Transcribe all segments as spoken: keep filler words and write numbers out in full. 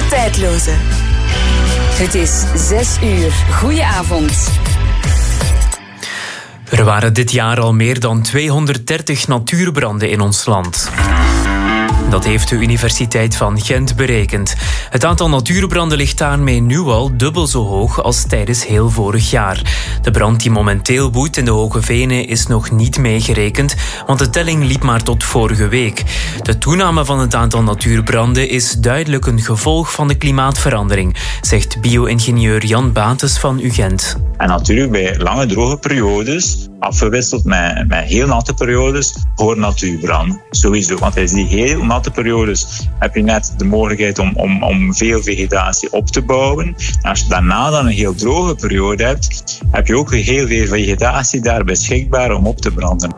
De Tijdloze. Het is zes uur. Goedenavond. Er waren dit jaar al meer dan tweehonderddertig natuurbranden in ons land. Dat heeft de Universiteit van Gent berekend. Het aantal natuurbranden ligt daarmee nu al dubbel zo hoog als tijdens heel vorig jaar. De brand die momenteel woedt in de Hoge Venen is nog niet meegerekend, want de telling liep maar tot vorige week. De toename van het aantal natuurbranden is duidelijk een gevolg van de klimaatverandering, zegt bio-ingenieur Jan Bates van U Gent. En natuurlijk bij lange droge periodes, afgewisseld met, met heel natte periodes, voor natuurbrand. Sowieso, want tijdens die heel natte periodes heb je net de mogelijkheid om, om, om veel vegetatie op te bouwen. En als je daarna dan een heel droge periode hebt, heb je ook heel veel vegetatie daar beschikbaar om op te branden.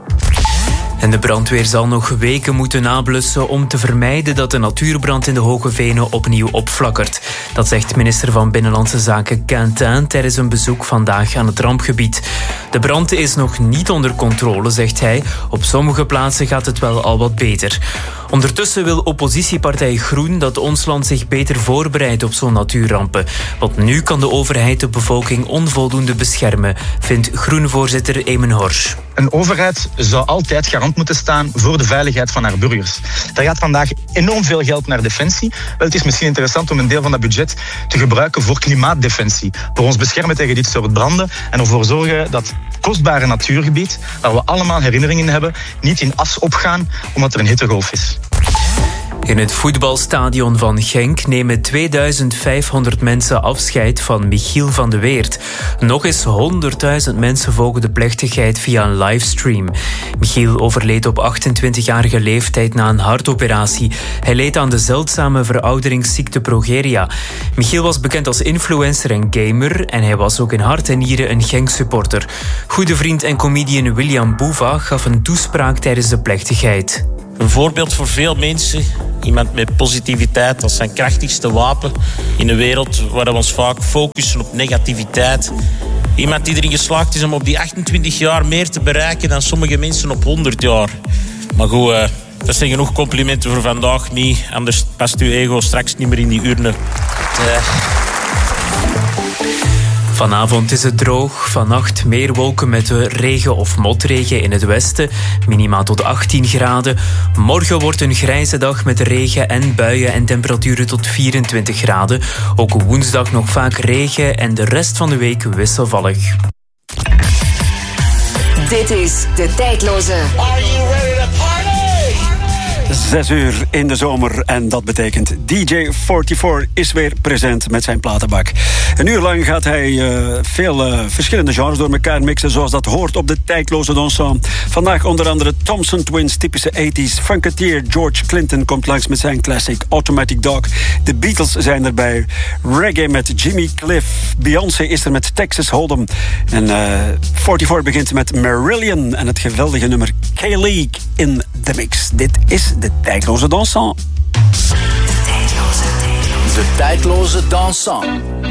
En de brandweer zal nog weken moeten nablussen om te vermijden dat de natuurbrand in de Hoge Venen opnieuw opflakkert. Dat zegt minister van Binnenlandse Zaken Quentin tijdens een bezoek vandaag aan het rampgebied. De brand is nog niet onder controle, zegt hij. Op sommige plaatsen gaat het wel al wat beter. Ondertussen wil oppositiepartij Groen dat ons land zich beter voorbereidt op zo'n natuurrampen. Want nu kan de overheid de bevolking onvoldoende beschermen, vindt Groen-voorzitter Eamon Horsch. Een overheid zou altijd garant moeten staan voor de veiligheid van haar burgers. Daar gaat vandaag enorm veel geld naar defensie. Wel, het is misschien interessant om een deel van dat budget te gebruiken voor klimaatdefensie. Voor ons beschermen tegen dit soort branden en ervoor zorgen dat kostbare natuurgebied, waar we allemaal herinneringen in hebben, niet in as opgaan omdat er een hittegolf is. In het voetbalstadion van Genk nemen tweeduizend vijfhonderd mensen afscheid van Michiel van de Weert. Nog eens honderdduizend mensen volgen de plechtigheid via een livestream. Michiel overleed op achtentwintigjarige leeftijd na een hartoperatie. Hij leed aan de zeldzame verouderingsziekte progeria. Michiel was bekend als influencer en gamer en hij was ook in hart en nieren een Genk-supporter. Goede vriend en comedian William Boeva gaf een toespraak tijdens de plechtigheid. Een voorbeeld voor veel mensen. Iemand met positiviteit als zijn krachtigste wapen. In een wereld waar we ons vaak focussen op negativiteit. Iemand die erin geslaagd is om op die achtentwintig jaar meer te bereiken dan sommige mensen op honderd jaar. Maar goed, uh, dat zijn genoeg complimenten voor vandaag niet. Anders past uw ego straks niet meer in die urne. Uh. Vanavond is het droog, vannacht meer wolken met regen of motregen in het westen, minima tot achttien graden. Morgen wordt een grijze dag met regen en buien en temperaturen tot vierentwintig graden. Ook woensdag nog vaak regen en de rest van de week wisselvallig. Dit is De Tijdloze. Are you ready to party? Zes uur in de zomer en dat betekent D J vierenveertig is weer present met zijn platenbak. Een uur lang gaat hij uh, veel uh, verschillende genres door elkaar mixen, zoals dat hoort op de Tijdloze Dansant. Vandaag onder andere Thompson Twins, typische tachtiger, Funketeer, George Clinton komt langs met zijn classic Automatic Dog. De Beatles zijn erbij, reggae met Jimmy Cliff, Beyoncé is er met Texas Hold'em. En uh, vierenveertig begint met Marillion en het geweldige nummer K-League in de mix. Dit is de Tijdloze Dansant. De Tijdloze. De Tijdloze Dansant.